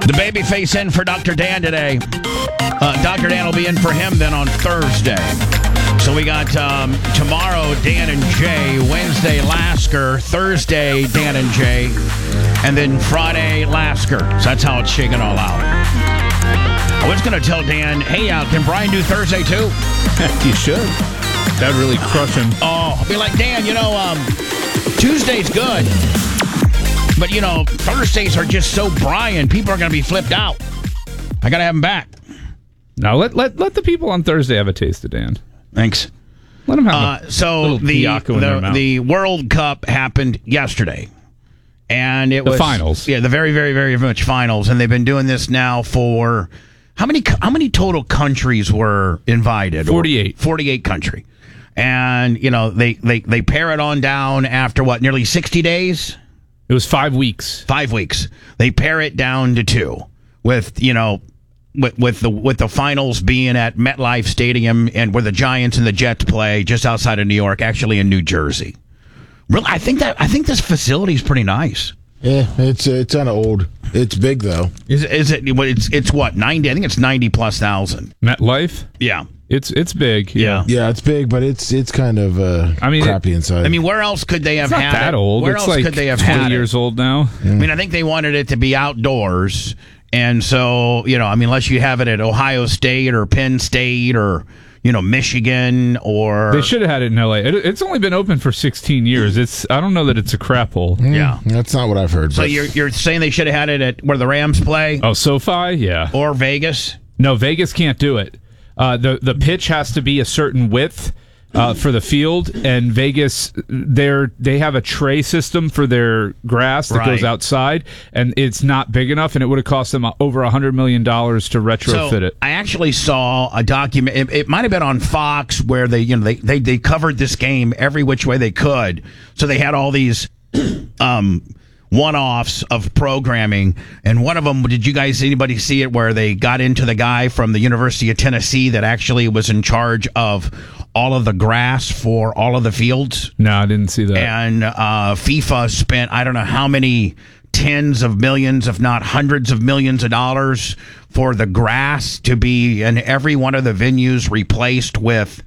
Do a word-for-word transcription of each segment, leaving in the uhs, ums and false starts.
The babyface in for Doctor Dan today. Uh, Doctor Dan will be in for him then on Thursday. So we got um, tomorrow, Dan and Jay. Wednesday, Lasker. Thursday, Dan and Jay. And then Friday, Lasker. So that's how it's shaking all out. I was going to tell Dan, hey, uh, can Brian do Thursday too? You should. That'd really crush him. Oh, I'll be like, Dan, you know, um, Tuesday's good. But, you know, Thursdays are just so Brian. People are going to be flipped out. I got to have him back. Now, let, let let the people on Thursday have a taste of Dan. Thanks. Let them have uh, a so little the Piaco in their the, mouth. the World Cup happened yesterday. And it The was finals. Yeah, the very, very, very much finals. And they've been doing this now for how many how many total countries were invited? forty-eight. forty-eight country. And, you know, they, they, they pare it on down after what, nearly sixty days? It was five weeks. Five weeks. They pare it down to two with, you know, with, with the with the finals being at MetLife Stadium and where the Giants and the Jets play just outside of New York, actually in New Jersey. Really, I think that I think this facility is pretty nice. Yeah, it's it's kind of old. It's big though. Is is it? It's it's what ninety? I think it's ninety plus thousand. MetLife? Yeah, It's it's big. Yeah. Yeah, it's big, but it's it's kind of uh, I mean, crappy it- inside. I mean, where else could they have It's not had that it? old. Where it's else like could they have twenty had years it? old now. I mean, I think they wanted it to be outdoors, and so you know, I mean, unless you have it at Ohio State or Penn State or you know Michigan or They should have had it in L A. It, it's only been open for sixteen years. It's I don't know that it's a crap hole. yeah. that's not what I've heard. So but you're you're saying they should have had it at where the Rams play Oh, SoFi? Yeah. or Vegas? No, Vegas can't do it. Uh, the the pitch has to be a certain width uh, for the field, and Vegas they're they have a tray system for their grass that Right. goes outside, and it's not big enough, and it would have cost them over a hundred million dollars to retrofit So it. I actually saw a document. It, it might have been on Fox where they, you know, they, they they covered this game every which way they could. So they had all these um, one-offs of programming, and one of them. Did you guys anybody see it where they got into the guy from the University of Tennessee that actually was in charge of all of the grass for all of the fields? No, I didn't see that. And uh, FIFA spent I don't know how many tens of millions, if not hundreds of millions of dollars for the grass to be in every one of the venues replaced with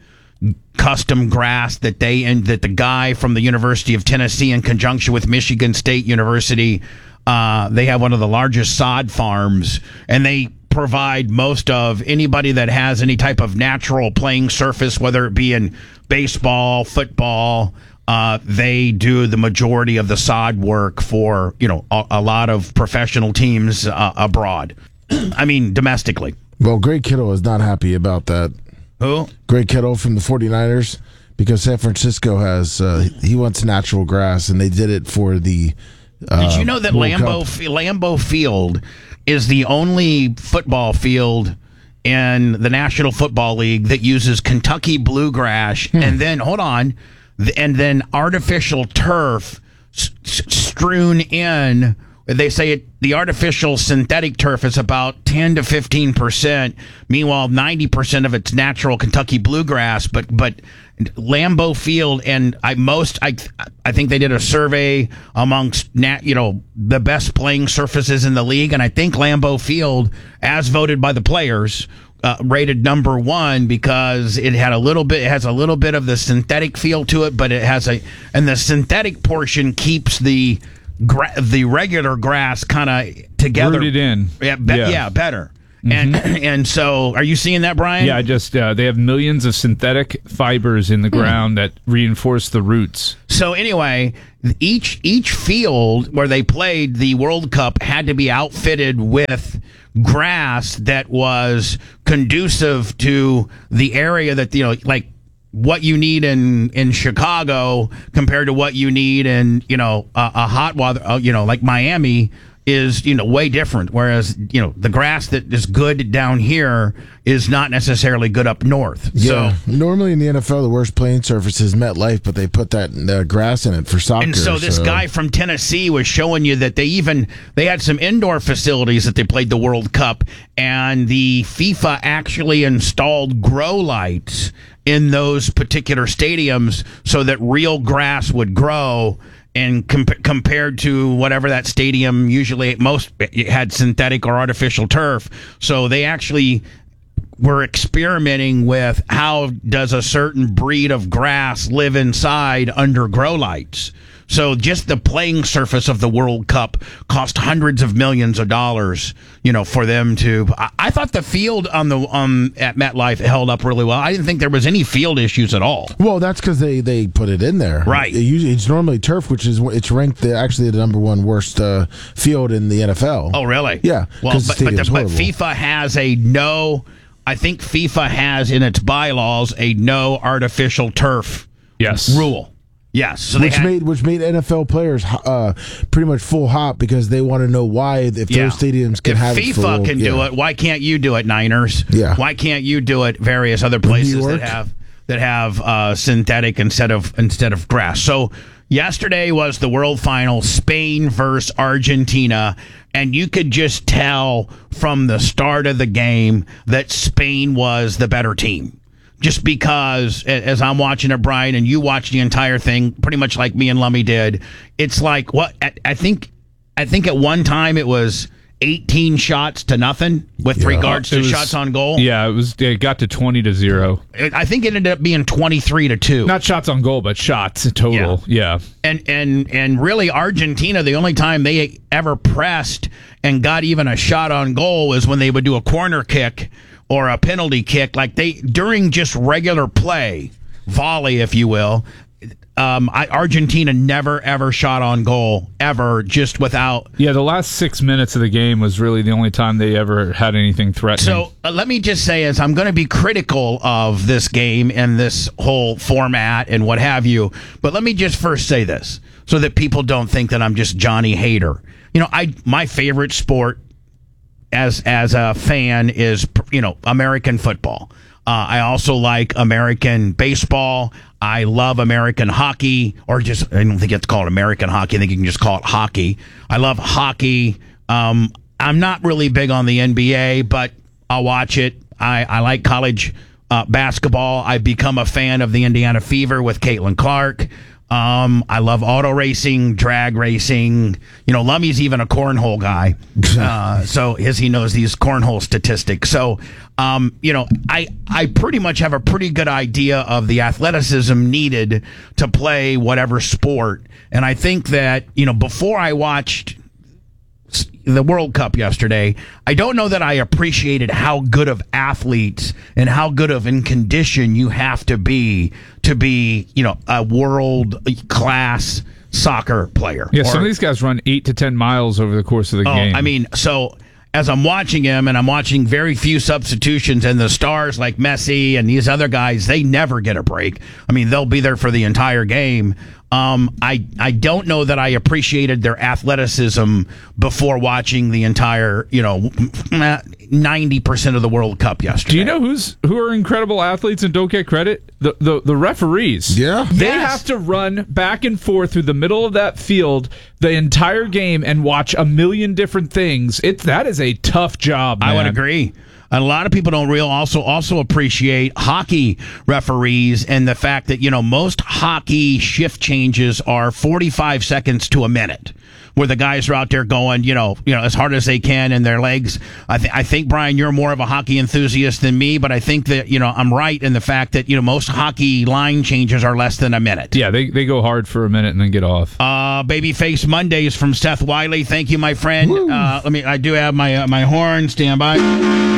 custom grass that they and that the guy from the University of Tennessee in conjunction with Michigan State University, uh, they have one of the largest sod farms, and they provide most of anybody that has any type of natural playing surface, whether it be in baseball, football. Uh, they do the majority of the sod work for, you know, a, a lot of professional teams uh, abroad. I mean, domestically. well, Greg Kittle is not happy about that. Who? Greg Kittle from the 49ers, because San Francisco has uh, he wants natural grass, and they did it for the. Uh, Did you know that World Lambeau Cup. Lambeau Field is the only football field in the National Football League that uses Kentucky bluegrass, Hmm. and then hold on, th- and then artificial turf s- s- strewn in. They say it, the artificial synthetic turf is about ten to fifteen percent. Meanwhile, ninety percent of it's natural Kentucky bluegrass. But but Lambeau Field, and I most I I think they did a survey amongst nat, you know the best playing surfaces in the league, and I think Lambeau Field, as voted by the players, uh, rated number one because it had a little bit it has a little bit of the synthetic feel to it, but it has a and the synthetic portion keeps the Gra- the regular grass kind of together, Rooted in. Yeah, be- yeah. Yeah. better. And and so, are you seeing that, Brian? Yeah, I just uh, they have millions of synthetic fibers in the ground that reinforce the roots. So anyway, each each field where they played the World Cup had to be outfitted with grass that was conducive to the area that you know, like what you need in, in Chicago compared to what you need in, you know, a, a hot weather, uh, you know, like Miami is, you know, way different. Whereas, you know, the grass that is good down here is not necessarily good up north. Yeah, So, normally in the N F L, the worst playing surface is MetLife, but they put that uh, grass in it for soccer. and so this guy from Tennessee was showing you that they even they had some indoor facilities that they played the World Cup, and the FIFA actually installed grow lights in those particular stadiums so that real grass would grow. and com- compared to whatever that stadium usually most had synthetic or artificial turf. So they actually were experimenting with how does a certain breed of grass live inside under grow lights. So just the playing surface of the World Cup cost hundreds of millions of dollars, you know, for them to. I, I thought the field on the um at MetLife held up really well. I didn't think there was any field issues at all. Well, that's because they, they put it in there, right? It usually, it's normally turf, which is it's ranked the, actually the number one worst uh, field in the N F L. Oh, really? Yeah. Well, but but, the, but FIFA has a no. I think FIFA has in its bylaws a no artificial turf yes. rule. Yes, so which had, made which made N F L players uh, pretty much full hop because they want to know why if yeah. those stadiums can if have FIFA it full, can yeah. do it, why can't you do it, Niners? Yeah, why can't you do it? Various other places that have that have uh, synthetic instead of instead of grass. So yesterday was the World Final, Spain versus Argentina, and you could just tell from the start of the game that Spain was the better team. Just because, as I'm watching it, Brian, and you watch the entire thing, pretty much like me and Lummy did, it's like what I think. I think at one time it was eighteen shots to nothing with yeah. regards to was, shots on goal. Yeah, it was. It got to twenty to zero. I think it ended up being twenty-three to two. Not shots on goal, but shots total. Yeah. yeah. And and and really, Argentina, the only time they ever pressed and got even a shot on goal was when they would do a corner kick or a penalty kick, like they during just regular play, volley, if you will. Um, I, Argentina never ever shot on goal ever, just without. Yeah, the last six minutes of the game was really the only time they ever had anything threatening. So uh, let me just say, as I'm going to be critical of this game and this whole format and what have you, but let me just first say this so that people don't think that I'm just Johnny Hater. You know, I my favorite sport as as a fan is, you know, American football. Uh, I also like American baseball. I love American hockey, or just, I don't think it's called American hockey. I think you can just call it hockey. I love hockey. Um, I'm not really big on the N B A, but I'll watch it. I, I like college uh, basketball. I've become a fan of the Indiana Fever with Caitlin Clark. Um, I love auto racing, drag racing. You know, Lummy's even a cornhole guy, uh, so as he knows these cornhole statistics. So, um, you know, I I pretty much have a pretty good idea of the athleticism needed to play whatever sport, and I think that, you know, before I watched the World Cup yesterday, I don't know that I appreciated how good of athletes and how good of in condition you have to be to be, you know, a world class soccer player. Yeah, or, some of these guys run eight to ten miles over the course of the oh, game. I mean, so as I'm watching him, and I'm watching very few substitutions, and the stars like Messi and these other guys, they never get a break. I mean, they'll be there for the entire game. Um, I I don't know that I appreciated their athleticism before watching the entire, you know, ninety percent of the World Cup yesterday. Do you know who's who are incredible athletes and don't get credit? The the, the referees. Yeah. They Yes. have to run back and forth through the middle of that field the entire game and watch a million different things. It that is a tough job, man. I would agree. A lot of people don't real also also appreciate hockey referees and the fact that, you know, most hockey shift changes are forty-five seconds to a minute, where the guys are out there going, you know, you know, as hard as they can in their legs. I, th- I think, Brian, you're more of a hockey enthusiast than me, but I think that, you know, I'm right in the fact that, you know, most hockey line changes are less than a minute. Yeah, they they go hard for a minute and then get off. Uh, Babyface Mondays from Seth Wiley. Thank you, my friend. Uh, let me. I do have my uh, my horn. Stand by.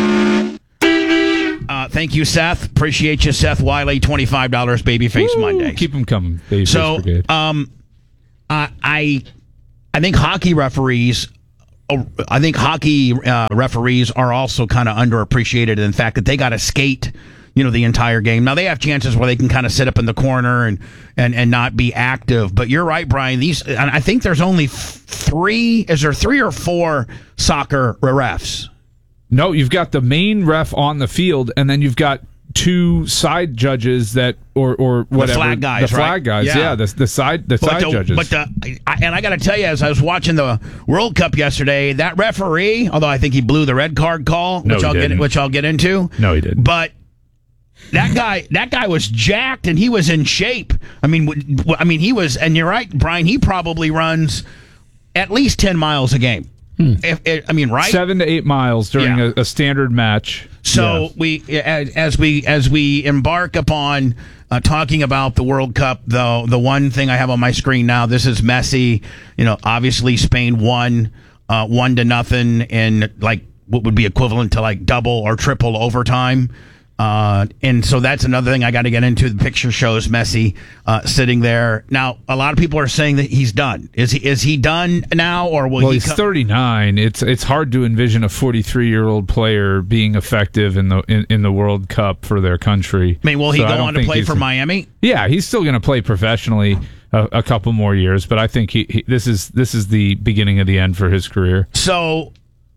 Uh, thank you, Seth. Appreciate you, Seth Wiley. Twenty-five dollars Babyface Woo, Mondays. keep them coming. Babyface So, Brigade. um, I, I, I think hockey referees, uh, I think hockey uh, referees are also kind of underappreciated in the fact that they got to skate, you know, the entire game. Now they have chances where they can kind of sit up in the corner and, and, and not be active. But you're right, Brian. These, and I think there's only three. Is there three or four soccer refs? No, you've got the main ref on the field, and then you've got two side judges that, or or whatever, the flag guys, the flag right? guys, yeah. yeah, the the side the But side the, judges. But the, I, and I got to tell you, as I was watching the World Cup yesterday, that referee, although I think he blew the red card call, No, which he I'll didn't. get which I'll get into. No, he didn't. But that guy, that guy was jacked and he was in shape. I mean, w- I mean, he was, and you're right, Brian. He probably runs at least ten miles a game. Hmm. If, if, I mean, right? Seven to eight miles during Yeah. a, a standard match. So Yeah. we, as, as we, as we embark upon uh, talking about the World Cup, though, the one thing I have on my screen now, this is Messi. You know, obviously Spain won uh, one to nothing in like what would be equivalent to like double or triple overtime. Uh, and so that's another thing I got to get into. The picture shows Messi uh, sitting there. Now, a lot of people are saying that he's done. Is he is he done now, or will Well, he? he's co- thirty-nine. It's it's hard to envision a forty-three-year-old player being effective in the in, in the World Cup for their country. I mean, will he So I go don't on to think play he's- for Miami? Yeah, he's still going to play professionally a, a couple more years, but I think he, he this is this is the beginning of the end for his career. So,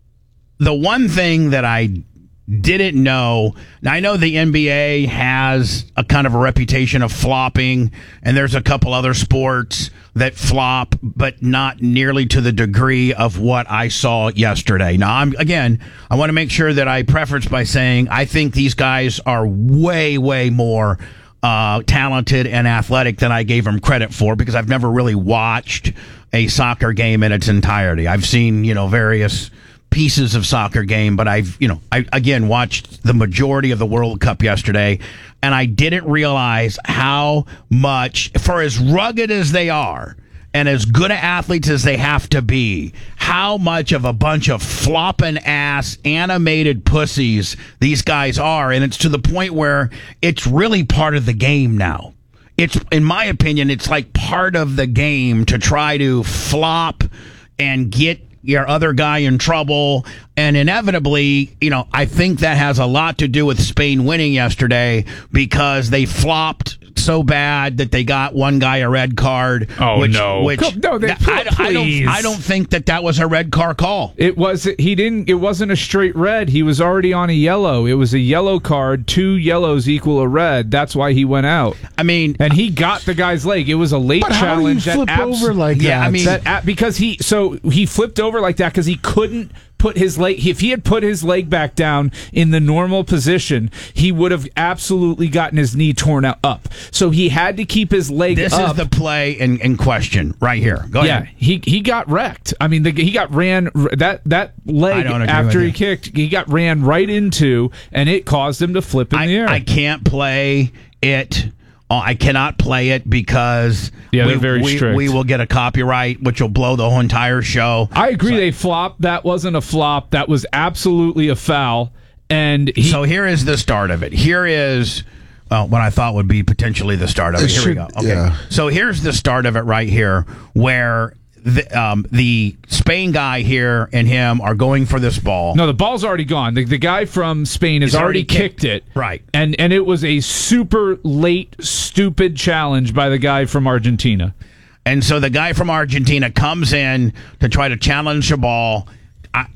the one thing that I didn't know, now I know the N B A has a kind of a reputation of flopping, and there's a couple other sports that flop, but not nearly to the degree of what I saw yesterday. Now, I'm again, I want to make sure that I preface by saying I think these guys are way, way more uh, talented and athletic than I gave them credit for, because I've never really watched a soccer game in its entirety. I've seen, you know, various pieces of soccer game, but I've, you know, I again watched the majority of the World Cup yesterday, and I didn't realize how much, for as rugged as they are and as good of athletes as they have to be, how much of a bunch of flopping ass animated pussies these guys are. And it's to the point where it's really part of the game now. It's, in my opinion, it's like part of the game to try to flop and get your other guy in trouble. And inevitably, you know, I think that has a lot to do with Spain winning yesterday, because they flopped so bad that they got one guy a red card. Oh, which, no. Which, Come- no, they- I, I don't, please. I don't think that that was a red card call. It was he didn't it wasn't a straight red. He was already on a yellow. It was a yellow card. Two yellows equal a red. That's why he went out. I mean, And he got the guy's leg. It was a late But how do you challenge. that flip abs- over like Yeah, that? I mean- that a- because he so he flipped over like that because he couldn't put his leg. If he had put his leg back down in the normal position, he would have absolutely gotten his knee torn out up. So he had to keep his leg this up. is the play in, in question right here. Go Yeah, ahead. he he got wrecked. I mean, the, he got ran that that I leg don't agree after with he you. kicked. He got ran right into, and it caused him to flip in I, the air. I can't play it. Uh, I cannot play it because Yeah, we, they're very we, strict. we will get a copyright, which will blow the whole entire show. I agree. They flopped. That wasn't a flop. That was absolutely a foul. And he, So here is the start of it. Here is uh, what I thought would be potentially the start of it. It Here we should- go. Okay. yeah. So here's the start of it right here, where the, um, the Spain guy here and him are going for this ball. no, the ball's already gone. The, the guy from Spain has He's already, already kicked- kicked it. Right. And and it was a super late, stupid challenge by the guy from Argentina. And so the guy from Argentina comes in to try to challenge the ball. I,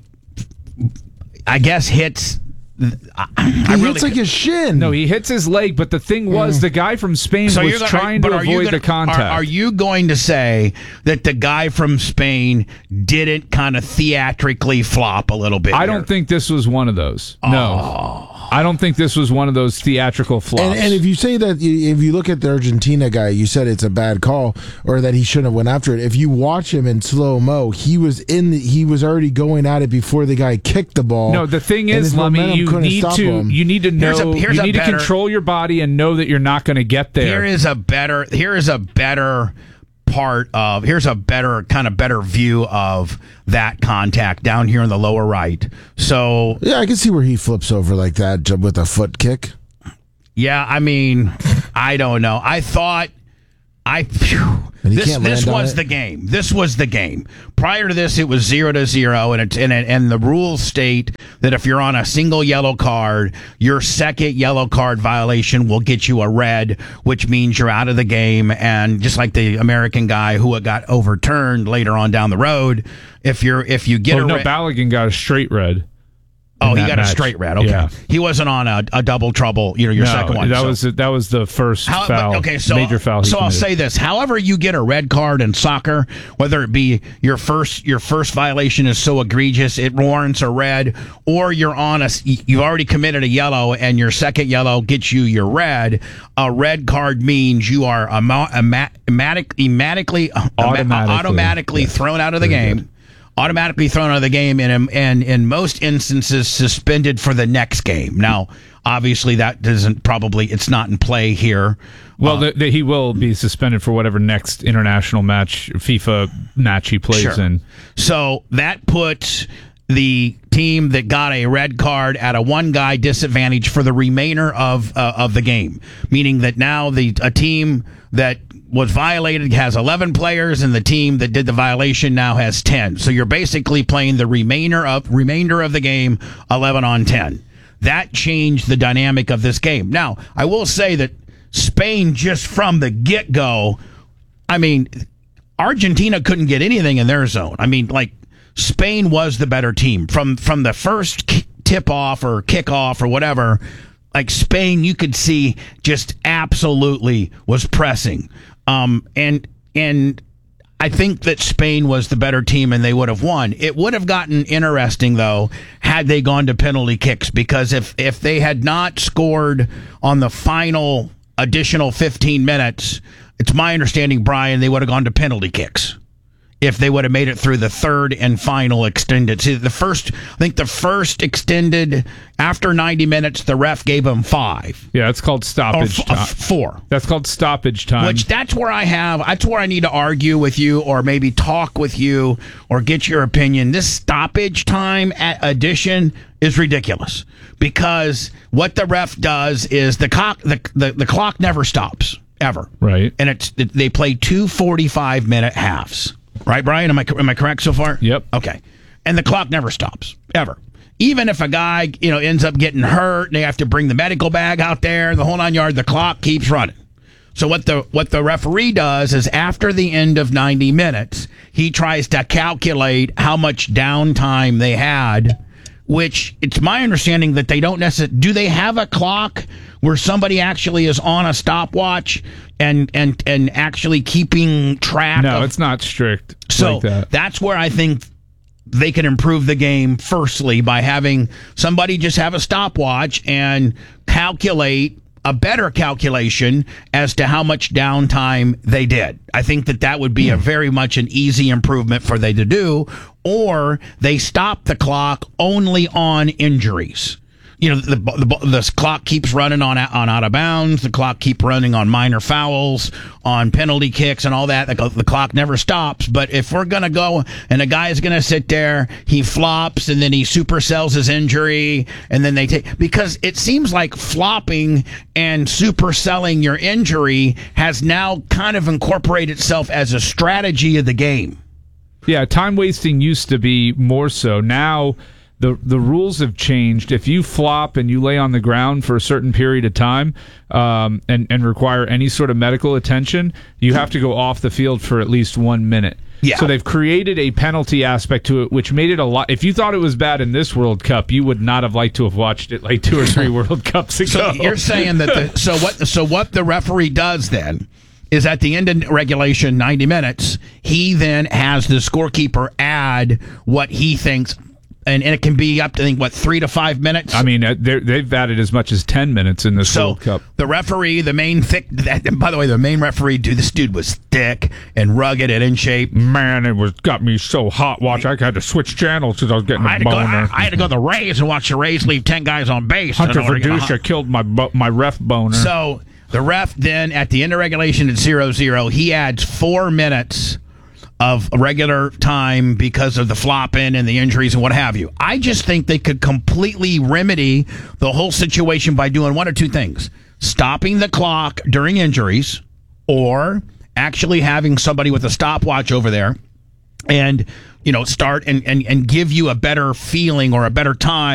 I guess hits. I, I he really hits like his shin. No, he hits his leg, but the thing was, the guy from Spain So was you're gonna- trying but to are you avoid gonna- the contact. Are, are you going to say that the guy from Spain didn't kind of theatrically flop a little bit? I here? don't think this was one of those. No. I don't think this was one of those theatrical flops. And, and if you say that, you- if you look at the Argentina guy, you said it's a bad call or that he shouldn't have went after it. If you watch him in slow mo, he was in. The, he was already going at it before the guy kicked the ball. no, the thing and is, his Lummy, momentum you couldn't need stop to him. you need to know Here's a- here's you a need better- to control your body and know that you're not going to get there. Here is a better. Here is a better part of. Here's a better kind of better view of that contact down here in the lower right. So Yeah, I can see where he flips over like that j- with a foot kick. yeah, I mean, I don't know. I thought. I phew, And he this can't this land on was it? the game. This was the game. Prior to this, it was zero to zero, and it, and it, and the rules state that if you're on a single yellow card, your second yellow card violation will get you a red, which means you're out of the game. And just like the American guy who got overturned later on down the road, if you're if you get oh, a no, red, Balogun got a straight red. Oh, he that got a match. straight red. Okay, Yeah. he wasn't on a, a double trouble. You know, your No, second one. That so. was that was the first How, foul. but, okay, so major foul. he So I'll committed. say this: however you get a red card in soccer, whether it be your first your first violation is so egregious it warrants a red, or you're on a you've already committed a yellow and your second yellow gets you your red. A red card means you are automatic, automatically Automatically, automatically yes. thrown out of the Very game. good. Automatically thrown out of the game, and and in most instances suspended for the next game. Now, obviously, that doesn't probably it's not in play here. Well, Uh, the, the, he will be suspended for whatever next international match, FIFA match he plays Sure. in. So that puts the team that got a red card at a one guy disadvantage for the remainder of uh, of the game, meaning that now the a team that was violated has eleven players, and the team that did the violation now has ten. So you're basically playing the remainder of remainder of the game eleven on ten. That changed the dynamic of this game. Now, I will say that Spain, just from the get go, I mean, Argentina couldn't get anything in their zone. I mean, like, Spain was the better team from from the first tip off or kickoff or whatever. Like, Spain, you could see just absolutely was pressing. Um, and and I think that Spain was the better team and they would have won. It would have gotten interesting, though, had they gone to penalty kicks, because if, if they had not scored on the final additional fifteen minutes, it's my understanding, Brian, they would have gone to penalty kicks if they would have made it through the third and final extended. See, the first, I think the first extended, after ninety minutes, the ref gave them five. Yeah, it's called Or stoppage f- uh, time. four. That's called stoppage time. Which that's where I have, that's where I need to argue with you or maybe talk with you or get your opinion. This stoppage time at addition is ridiculous, because what the ref does is the clock, the, the, the clock never stops, ever. Right. And it's they play two forty-five minute halves. Right, Brian? Am I am I correct so far? Yep. Okay. And the clock never stops, ever. Even if a guy, you know, ends up getting hurt, and they have to bring the medical bag out there, the whole nine yard, the clock keeps running. So what the what the referee does is, after the end of ninety minutes, he tries to calculate how much downtime they had, which it's my understanding that they don't necessarily... Do they have a clock where somebody actually is on a stopwatch and and and actually keeping track no, of... it's not strict So like that. that's where I think they can improve the game, firstly, by having somebody just have a stopwatch and calculate a better calculation as to how much downtime they did. I think that that would be a very much an easy improvement for they to do. Or they stop the clock only on injuries. You know, the, the the clock keeps running on on out of bounds. The clock keep running on minor fouls, on penalty kicks, and all that. The, the clock never stops. But if we're gonna go and a guy is gonna sit there, he flops and then he supersells his injury, and then they take, because it seems like flopping and superselling your injury has now kind of incorporated itself as a strategy of the game. Yeah, time wasting used to be more so. Now the the rules have changed. If you flop and you lay on the ground for a certain period of time, um, and and require any sort of medical attention, you have to go off the field for at least one minute. Yeah. So they've created a penalty aspect to it, which made it a lot. If you thought it was bad in this World Cup, you would not have liked to have watched it like two or three World Cups ago. So you're saying that the so what so what the referee does then is, at the end of regulation, ninety minutes, he then has the scorekeeper add what he thinks, and, and it can be up to, I think, what, three to five minutes? I mean, uh, they're- they've added as much as ten minutes in this So World Cup. the referee, the main thick, that, and by the way, the main referee, dude, this dude was thick and rugged and in shape. Man, it was got me so hot. Watch, I had to switch channels because I was getting I a had, to go, I, boner. I had to go to the Rays and watch the Rays leave ten guys on base. Hunter in order to get a Verduccia killed my bo- my ref boner. So the ref then, at the end of regulation at zero zero, he adds four minutes of regular time because of the flopping and the injuries and what have you. I just think they could completely remedy the whole situation by doing one or two things: stopping the clock during injuries, or actually having somebody with a stopwatch over there and, you know, start and, and, and give you a better feeling or a better time